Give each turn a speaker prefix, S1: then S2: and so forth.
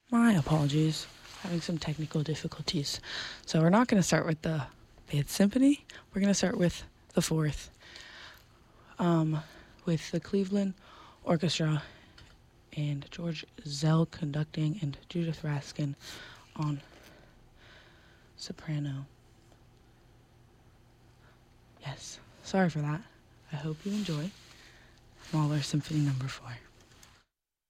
S1: My apologies. Having some technical difficulties. So we're not going to start with the Fifth Symphony. We're going to start with the Fourth, with the Cleveland Orchestra and George Zell conducting and Judith Raskin on soprano. Yes, sorry for that. I hope you enjoy Mahler Symphony No. 4.